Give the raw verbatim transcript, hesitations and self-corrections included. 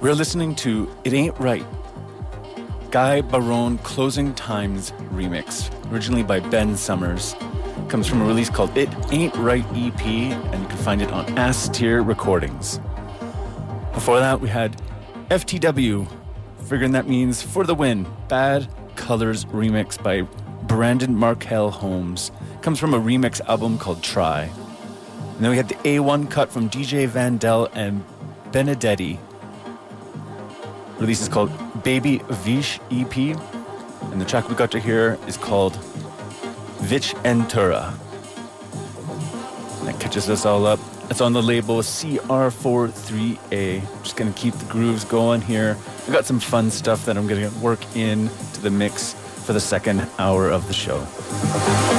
We're listening to It Ain't Right, Guy Barone Closing Times remix, originally by Ben Summers. Comes from a release called It Ain't Right E P, and you can find it on Ass-Tier Recordings. Before that, we had F T W, figuring that means For the Win, Bad Colors remix by Brandon Markel Holmes. Comes from a remix album called Try. And then we had the A one cut from D J Vandell and Benedetti. Release is called Baby Vish E P, and the track we got to hear is called Vich Entura. That catches us all up. It's on the label C R forty-three A. Just gonna keep the grooves going here. We got some fun stuff that I'm gonna work in to the mix for the second hour of the show.